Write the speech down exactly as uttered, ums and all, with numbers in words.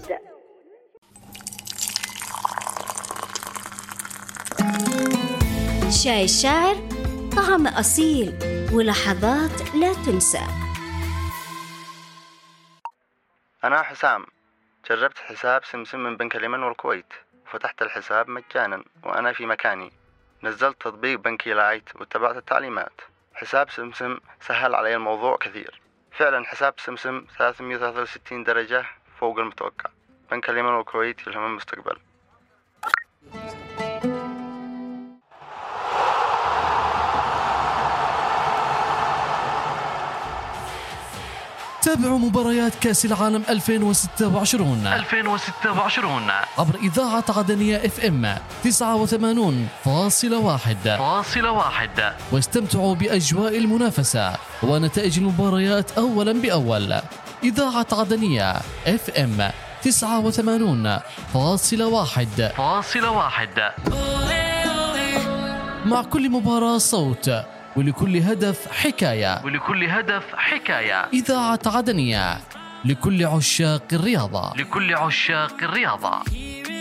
شاي الشاعر، طعم أصيل ولحظات لا تنسى. أنا حسام، جربت حساب سمسم من بنك اليمن والكويت، وفتحت الحساب مجانا وأنا في مكاني. نزلت تطبيق بنكي لايت واتبعت التعليمات. حساب سمسم سهل علي الموضوع كثير. فعلا حساب سمسم ثلاثمئة وثلاثة وستين درجة فوق المتوقع. بنك اليمن والكويت يلهم المستقبل. تابعوا مباريات كأس العالم ألفين وستة وعشرين ألفين وستة وعشرين عبر إذاعة عدنية اف ام تسعة وثمانين فاصلة واحد، واستمتعوا بأجواء المنافسة ونتائج المباريات أولا بأول. إذاعة عدنية اف ام تسعة وثمانين فاصلة واحد، مع كل مباراة صوت، ولكل هدف حكاية ولكل هدف حكاية. إذاعة عدنية، لكل عشاق الرياضة. لكل عشاق الرياضة.